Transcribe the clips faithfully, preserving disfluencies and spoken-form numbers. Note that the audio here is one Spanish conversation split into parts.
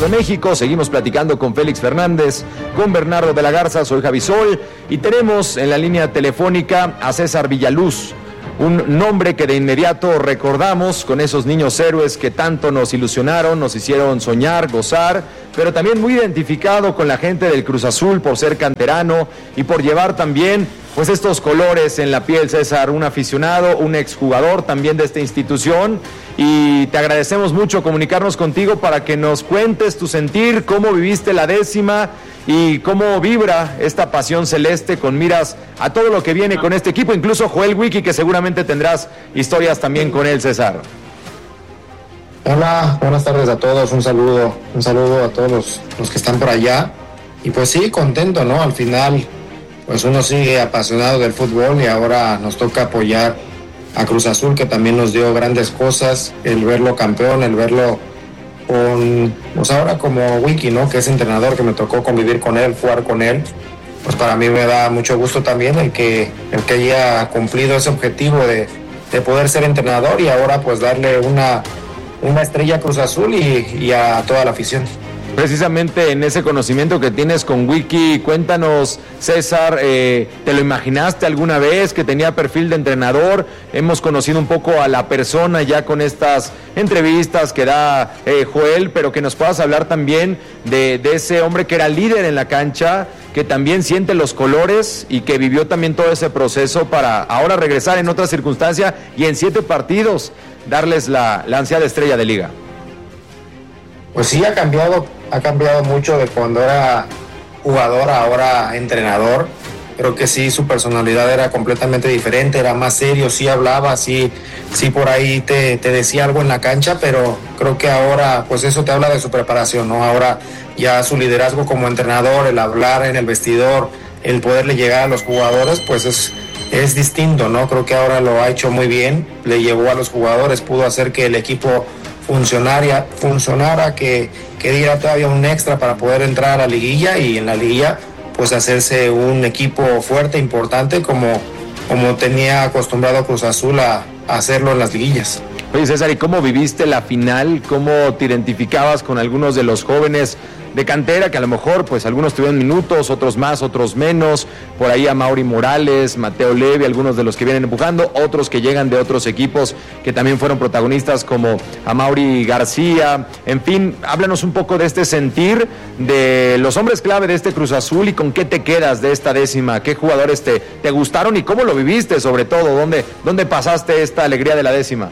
de México. Seguimos platicando con Félix Fernández, con Bernardo de la Garza, soy Javi Sol, y tenemos en la línea telefónica a César Villaluz, un nombre que de inmediato recordamos con esos niños héroes que tanto nos ilusionaron, nos hicieron soñar, gozar, pero también muy identificado con la gente del Cruz Azul por ser canterano y por llevar también pues estos colores en la piel. César, un aficionado, un exjugador también de esta institución, y te agradecemos mucho comunicarnos contigo para que nos cuentes tu sentir, cómo viviste la décima y cómo vibra esta pasión celeste con miras a todo lo que viene con este equipo, incluso Joel Wiki, que seguramente tendrás historias también con él, César. Hola, buenas tardes a todos, un saludo, un saludo a todos los, los que están por allá, y pues sí, contento, ¿no? Al final, pues uno sigue apasionado del fútbol y ahora nos toca apoyar a Cruz Azul, que también nos dio grandes cosas, el verlo campeón, el verlo con, pues ahora como Wiki, ¿no? Que es entrenador, que me tocó convivir con él, jugar con él, pues para mí me da mucho gusto también el que, el que haya cumplido ese objetivo de, de poder ser entrenador y ahora pues darle una, una estrella a Cruz Azul y, y a toda la afición. Precisamente en ese conocimiento que tienes con Wiki, cuéntanos, César, eh, ¿te lo imaginaste alguna vez que tenía perfil de entrenador? Hemos conocido un poco a la persona ya con estas entrevistas que da eh, Joel, pero que nos puedas hablar también de, de ese hombre que era líder en la cancha, que también siente los colores y que vivió también todo ese proceso para ahora regresar en otra circunstancia y en siete partidos darles la, la ansiada estrella de liga. Pues sí, ha cambiado, ha cambiado mucho de cuando era jugador a ahora entrenador. Creo que sí, su personalidad era completamente diferente, era más serio, sí hablaba, sí, sí por ahí te, te decía algo en la cancha, pero creo que ahora, pues eso te habla de su preparación, ¿no? Ahora ya su liderazgo como entrenador, el hablar en el vestidor, el poderle llegar a los jugadores, pues es, es distinto, ¿no? Creo que ahora lo ha hecho muy bien, le llegó a los jugadores, pudo hacer que el equipo funcionara, funcionara que, que diera todavía un extra para poder entrar a la liguilla y en la liguilla pues hacerse un equipo fuerte, importante, como, como tenía acostumbrado Cruz Azul a, a hacerlo en las liguillas. Oye, César, ¿y cómo viviste la final? ¿Cómo te identificabas con algunos de los jóvenes de cantera, que a lo mejor pues algunos tuvieron minutos, otros más, otros menos? Por ahí a Mauri Morales, Mateo Levi, algunos de los que vienen empujando, otros que llegan de otros equipos que también fueron protagonistas, como a Mauri García. En fin, háblanos un poco de este sentir de los hombres clave de este Cruz Azul y con qué te quedas de esta décima, qué jugadores te, te gustaron y cómo lo viviste, sobre todo, dónde, dónde pasaste esta alegría de la décima.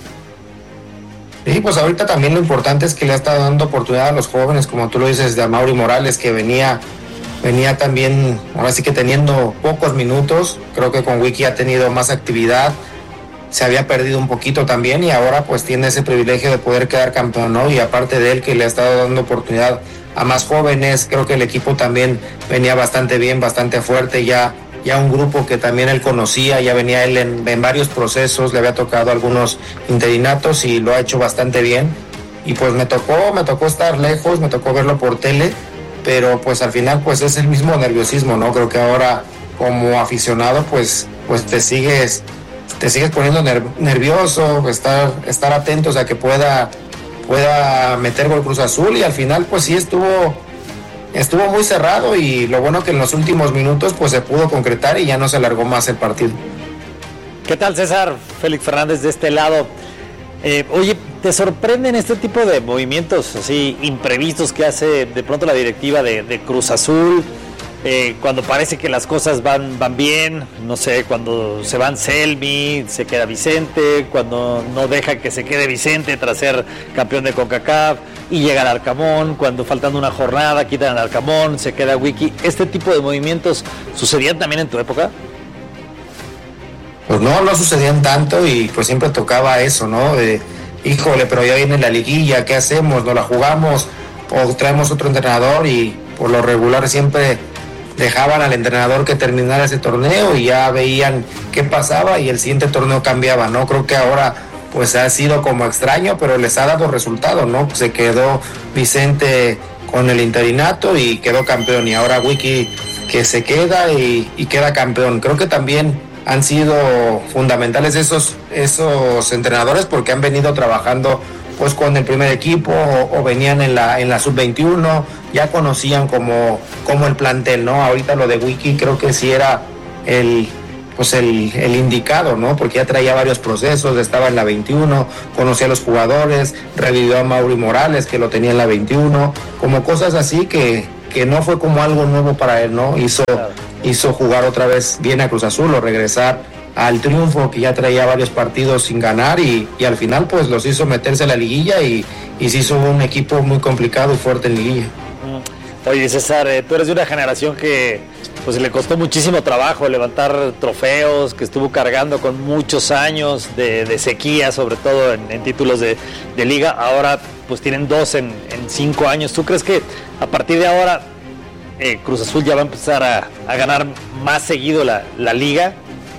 Sí, pues ahorita también lo importante es que le ha estado dando oportunidad a los jóvenes, como tú lo dices, de Amaury Morales, que venía, venía también, ahora sí que teniendo pocos minutos. Creo que con Wiki ha tenido más actividad, se había perdido un poquito también y ahora pues tiene ese privilegio de poder quedar campeón, ¿no? Y aparte de él, que le ha estado dando oportunidad a más jóvenes, creo que el equipo también venía bastante bien, bastante fuerte, ya ya un grupo que también él conocía, ya venía él en, en varios procesos, le había tocado algunos interinatos y lo ha hecho bastante bien. Y pues me tocó, me tocó estar lejos, me tocó verlo por tele, pero pues al final pues es el mismo nerviosismo, ¿no? Creo que ahora como aficionado pues, pues te sigues, te sigues poniendo ner- nervioso, estar, estar atentos a que pueda, pueda meter gol Cruz Azul, y al final pues sí estuvo... Estuvo muy cerrado y lo bueno que en los últimos minutos pues se pudo concretar y ya no se alargó más el partido. ¿Qué tal, César? Félix Fernández de este lado. Eh, oye, ¿te sorprenden este tipo de movimientos así imprevistos que hace de pronto la directiva de, de Cruz Azul? Eh, cuando parece que las cosas van, van bien, no sé, cuando se van Selmi, se queda Vicente, cuando no deja que se quede Vicente tras ser campeón de CONCACAF y llega el Arcamón, cuando faltando una jornada quitan al Arcamón, se queda Wiki. ¿Este tipo de movimientos sucedían también en tu época? Pues no, no sucedían tanto y pues siempre tocaba eso, ¿no? De, híjole, pero ya viene la liguilla, ¿qué hacemos? ¿No la jugamos? ¿O traemos otro entrenador? Y por lo regular siempre dejaban al entrenador que terminara ese torneo y ya veían qué pasaba y el siguiente torneo cambiaba, ¿no? Creo que ahora pues ha sido como extraño, pero les ha dado resultado, ¿no? Se quedó Vicente con el interinato y quedó campeón, y ahora Wiki que se queda y, y queda campeón. Creo que también han sido fundamentales esos, esos entrenadores porque han venido trabajando pues con el primer equipo o, o venían en la en la sub veintiuno, ya conocían como, como el plantel, ¿no? Ahorita lo de Wiki creo que sí era el pues el, el indicado, ¿no? Porque ya traía varios procesos, estaba en la veintiuno, conocía a los jugadores, revivió a Mauri Morales, que lo tenía en la veintiuno, como cosas así que, que no fue como algo nuevo para él, ¿no? Hizo, hizo jugar otra vez bien a Cruz Azul o regresar al triunfo, que ya traía varios partidos sin ganar y, y al final pues los hizo meterse a la liguilla y, y se hizo un equipo muy complicado y fuerte en liguilla. Oye, César, eh, tú eres de una generación que pues le costó muchísimo trabajo levantar trofeos, que estuvo cargando con muchos años de, de sequía, sobre todo en, en títulos de, de liga. Ahora pues tienen dos en, en cinco años. ¿Tú crees que a partir de ahora eh, Cruz Azul ya va a empezar a, a ganar más seguido la, la liga?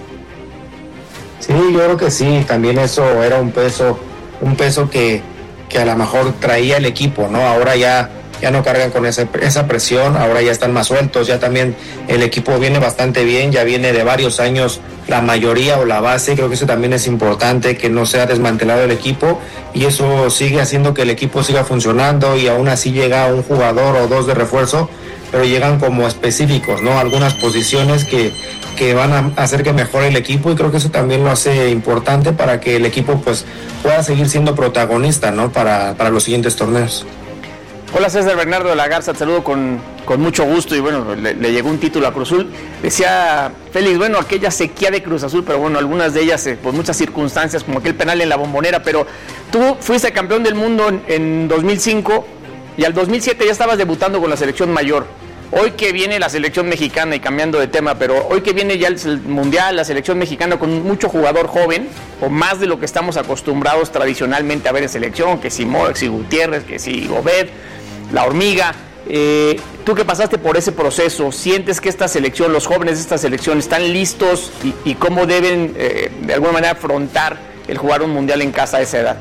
Sí, yo creo que sí. También eso era un peso, un peso que, que a lo mejor traía el equipo, ¿no? Ahora ya ya no cargan con esa, esa presión, ahora ya están más sueltos, ya también el equipo viene bastante bien, ya viene de varios años la mayoría o la base, creo que eso también es importante, que no sea desmantelado el equipo, y eso sigue haciendo que el equipo siga funcionando, y aún así llega un jugador o dos de refuerzo, pero llegan como específicos, ¿no? Algunas posiciones que, que van a hacer que mejore el equipo, y creo que eso también lo hace importante para que el equipo pues pueda seguir siendo protagonista, ¿no? Para, para los siguientes torneos. Hola, César, Bernardo de la Garza, te saludo con, con mucho gusto y bueno, le, le llegó un título a Cruz Azul. Decía Félix, bueno, aquella sequía de Cruz Azul, pero bueno, algunas de ellas eh, por muchas circunstancias, como aquel penal en la Bombonera, pero tú fuiste campeón del mundo en, en dos mil cinco y al dos mil siete ya estabas debutando con la selección mayor. Hoy que viene la selección mexicana, y cambiando de tema, pero hoy que viene ya el Mundial, la selección mexicana con mucho jugador joven, o más de lo que estamos acostumbrados tradicionalmente a ver en selección, que si Mo, que si Gutiérrez, que si Gobet, La Hormiga, eh, tú que pasaste por ese proceso, ¿sientes que esta selección, los jóvenes de esta selección están listos y, y cómo deben eh, de alguna manera afrontar el jugar un mundial en casa a esa edad?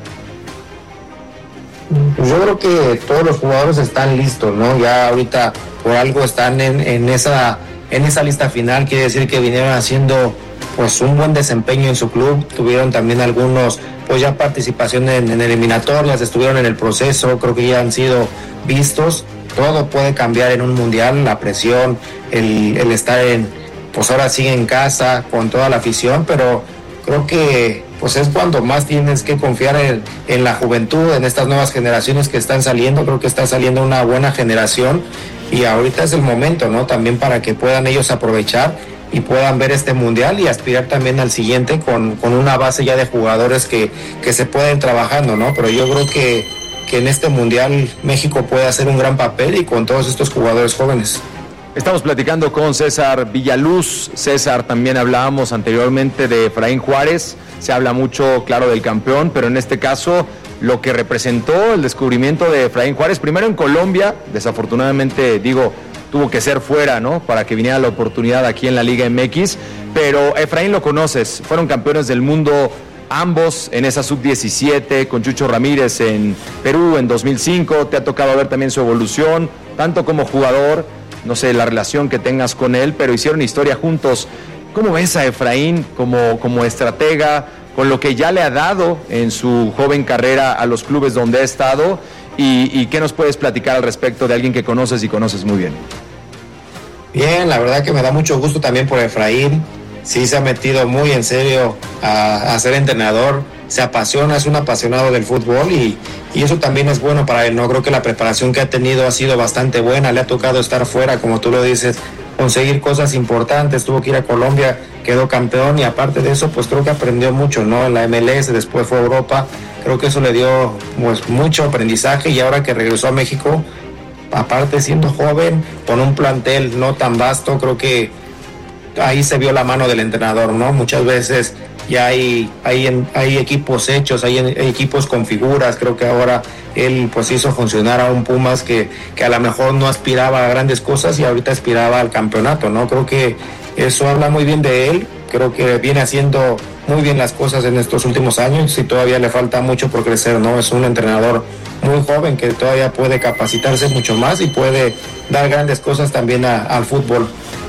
Pues yo creo que todos los jugadores están listos, ¿no? Ya ahorita por algo están en, en esa en esa lista final, quiere decir que vinieron haciendo pues un buen desempeño en su club, tuvieron también algunos pues ya participación en, en eliminatorias, estuvieron en el proceso, creo que ya han sido vistos. Todo puede cambiar en un mundial, la presión, el, el estar en, pues ahora sí en casa, con toda la afición, pero creo que pues es cuando más tienes que confiar en, en la juventud, en estas nuevas generaciones que están saliendo. Creo que está saliendo una buena generación y ahorita es el momento, ¿no? También para que puedan ellos aprovechar y puedan ver este mundial y aspirar también al siguiente con, con una base ya de jugadores que, que se pueden trabajando, ¿no? Pero yo creo que, que en este mundial México puede hacer un gran papel y con todos estos jugadores jóvenes. Estamos platicando con César Villaluz. César, también hablábamos anteriormente de Efraín Juárez. Se habla mucho, claro, del campeón, pero en este caso lo que representó el descubrimiento de Efraín Juárez, primero en Colombia, desafortunadamente, digo, tuvo que ser fuera, ¿no? Para que viniera la oportunidad aquí en la Liga M X, pero Efraín lo conoces, fueron campeones del mundo ambos en esa sub diecisiete, con Chucho Ramírez en Perú en dos mil cinco, te ha tocado ver también su evolución, tanto como jugador, no sé, la relación que tengas con él, pero hicieron historia juntos. ¿Cómo ves a Efraín como, como estratega, con lo que ya le ha dado en su joven carrera a los clubes donde ha estado? Y, y ¿qué nos puedes platicar al respecto de alguien que conoces y conoces muy bien? Bien, la verdad que me da mucho gusto también por Efraín. Sí se ha metido muy en serio a, a ser entrenador, se apasiona, es un apasionado del fútbol y, y eso también es bueno para él, ¿no? Creo que la preparación que ha tenido ha sido bastante buena, le ha tocado estar fuera, como tú lo dices, conseguir cosas importantes, tuvo que ir a Colombia, quedó campeón y aparte de eso, pues creo que aprendió mucho, ¿no? En la M L S, después fue a Europa, creo que eso le dio pues mucho aprendizaje y ahora que regresó a México, aparte siendo joven, con un plantel no tan vasto, creo que ahí se vio la mano del entrenador, ¿no? Muchas veces ya hay, hay, hay equipos hechos, hay, hay equipos con figuras, creo que ahora él pues hizo funcionar a un Pumas que, que a lo mejor no aspiraba a grandes cosas y ahorita aspiraba al campeonato, ¿no? Creo que eso habla muy bien de él, creo que viene haciendo muy bien las cosas en estos últimos años y todavía le falta mucho por crecer, ¿no? Es un entrenador muy joven que todavía puede capacitarse mucho más y puede dar grandes cosas también a, al fútbol.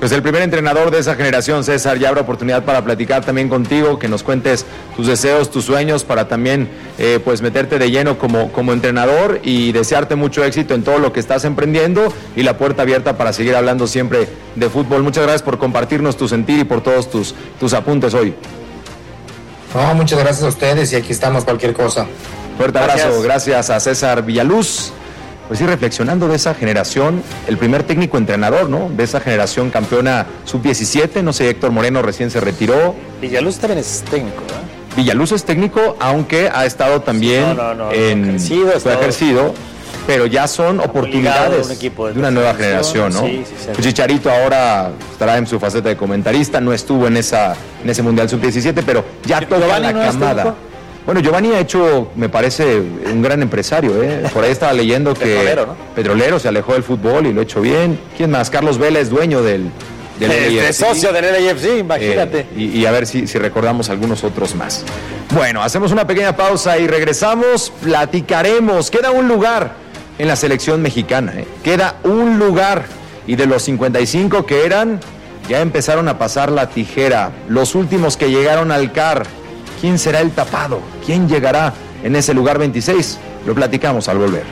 Pues el primer entrenador de esa generación, César, ya habrá oportunidad para platicar también contigo, que nos cuentes tus deseos, tus sueños, para también eh, pues meterte de lleno como, como entrenador y desearte mucho éxito en todo lo que estás emprendiendo y la puerta abierta para seguir hablando siempre de fútbol. Muchas gracias por compartirnos tu sentir y por todos tus, tus apuntes hoy. No, muchas gracias a ustedes y aquí estamos cualquier cosa. Fuerte Gracias. abrazo, gracias a César Villaluz. Pues sí, reflexionando de esa generación, el primer técnico entrenador, ¿no? De esa generación campeona sub diecisiete, no sé, Héctor Moreno recién se retiró. Villaluz también es técnico, ¿verdad? Villaluz es técnico, aunque ha estado también Sí, no, no, no, en ejercido, ha fue estado- ejercido, pero ya son ligado oportunidades a un equipo de de una nueva selección, generación, ¿no? sí, sí, sí. Chicharito ahora estará en su faceta de comentarista, no estuvo en esa en ese Mundial sub diecisiete, pero ya toca ¿Giovanni la no es camada. técnico? Bueno, Giovanni ha hecho, me parece, un gran empresario, ¿eh? Por ahí estaba leyendo que Petrolero, ¿no? Petrolero se alejó del fútbol y lo ha hecho bien. ¿Quién más? Carlos Vela es dueño del, del Es L A de F C. socio del L A F C, imagínate. Eh, y, y a ver si, si recordamos algunos otros más. Bueno, hacemos una pequeña pausa y regresamos, platicaremos. Queda un lugar en la selección mexicana, ¿eh? Queda un lugar. Y de los cincuenta y cinco que eran, ya empezaron a pasar la tijera. Los últimos que llegaron al C A R. ¿Quién será el tapado? ¿Quién llegará en ese lugar veintiséis? Lo platicamos al volver.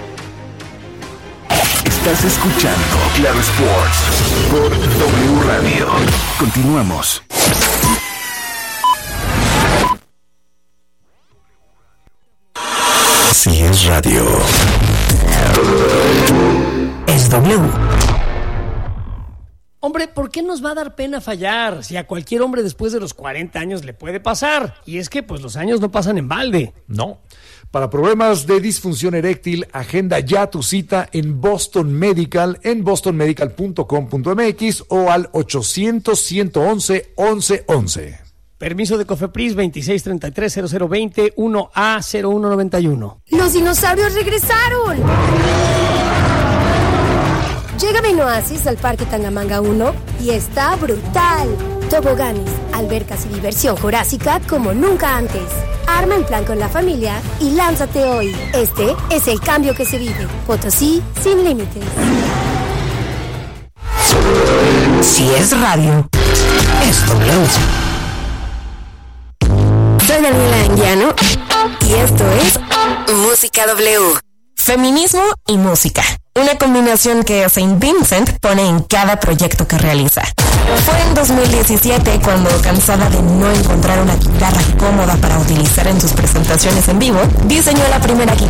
Estás escuchando Claro Sports por W Radio. Continuamos. Si es radio, Es W. Hombre, ¿por qué nos va a dar pena fallar? Si a cualquier hombre después de los cuarenta años le puede pasar. Y es que, pues, los años no pasan en balde. No. Para problemas de disfunción eréctil, agenda ya tu cita en Boston Medical, en boston medical punto com punto m x o al ochocientos, ciento once, once once. Permiso de Cofepris veintiséis treinta y tres cero cero veinte uno A cero uno noventa y uno. ¡Los dinosaurios regresaron! Llega Benoasis al Parque Tangamanga uno y está brutal. Toboganes, albercas y diversión jurásica como nunca antes. Arma en plan con la familia y lánzate hoy. Este es el cambio que se vive. Potosí sin límites. Si es radio, es W. Soy Daniela Anguiano y esto es Música W. Feminismo y música. Una combinación que Saint Vincent pone en cada proyecto que realiza. Fue en dos mil diecisiete cuando, cansada de no encontrar una guitarra cómoda para utilizar en sus presentaciones en vivo, diseñó la primera guitarra